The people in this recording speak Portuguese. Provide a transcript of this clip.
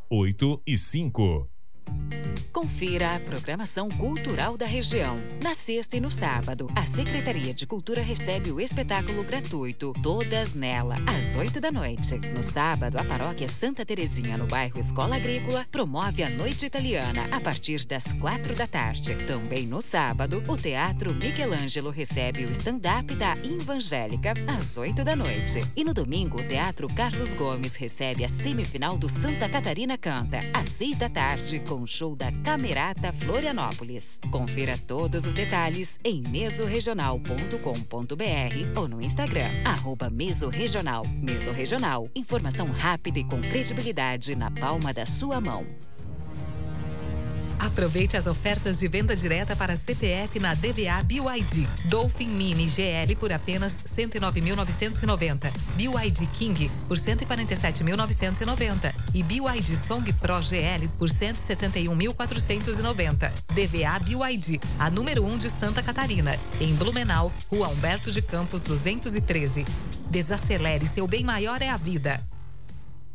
8 e 5. Confira a programação cultural da região. Na sexta e no sábado, a Secretaria de Cultura recebe o espetáculo gratuito Todas Nela, às 8 da noite. No sábado, a paróquia Santa Terezinha, no bairro Escola Agrícola, promove a Noite Italiana, a partir das 4 da tarde. Também no sábado, o Teatro Michelangelo recebe o stand-up da Evangélica, às 8 da noite. E no domingo, o Teatro Carlos Gomes recebe a semifinal do Santa Catarina Canta, às 6 da tarde, com o show da Camerata Florianópolis. Confira todos os detalhes em mesoregional.com.br ou no Instagram, @mesoregional. Mesoregional, informação rápida e com credibilidade na palma da sua mão. Aproveite as ofertas de venda direta para CPF na DVA BYD. Dolphin Mini GL por apenas R$ 109.990. BYD King por R$ 147.990. E BYD Song Pro GL por R$ 161.490. DVA BYD, a número 1 de Santa Catarina. Em Blumenau, Rua Humberto de Campos 213. Desacelere, seu bem maior é a vida.